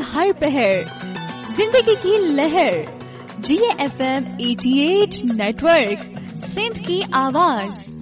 हर पहर जिंदगी की लहर GFM 88 नेटवर्क, सिंध की आवाज।